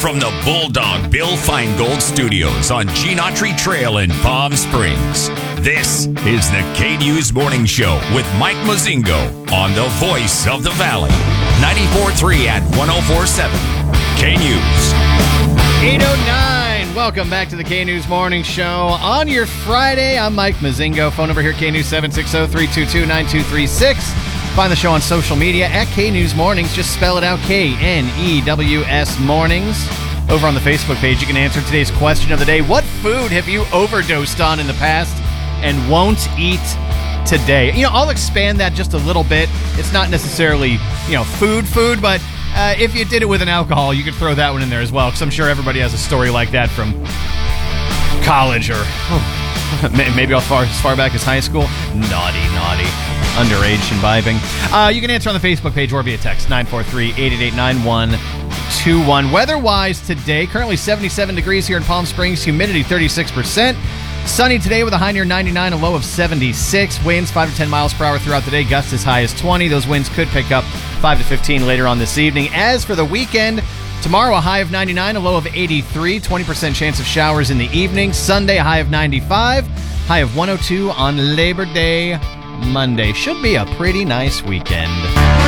from the Bulldog Bill Feingold Studios on Gene Autry Trail in Palm Springs. This is the K-News Morning Show with Mike Mozingo on the voice of the Valley. 94.3 and 104.7 K-News. 8:09. Welcome back to the K-News Morning Show. On your Friday, I'm Mike Mozingo. Phone number here, K-News 760-322-9236. Find the show on social media at K-News Mornings. Just spell it out, K-N-E-W-S Mornings. Over on the Facebook page, you can answer today's question of the day. What food have you overdosed on in the past and won't eat today? I'll expand that just a little bit. It's not necessarily, food, but if you did it with an alcohol, you could throw that one in there as well, because I'm sure everybody has a story like that from college or maybe as far back as high school. Naughty. Underage imbibing. You can answer on the Facebook page or via text, 943-888-9121. Weather-wise today, currently 77 degrees here in Palm Springs, humidity 36%. Sunny today with a high near 99, a low of 76. Winds 5 to 10 miles per hour throughout the day, gusts as high as 20. Those winds could pick up 5 to 15 later on this evening. As for the weekend, tomorrow a high of 99, a low of 83, 20% chance of showers in the evening. Sunday a high of 95, high of 102 on Labor Day Monday. Should be a pretty nice weekend.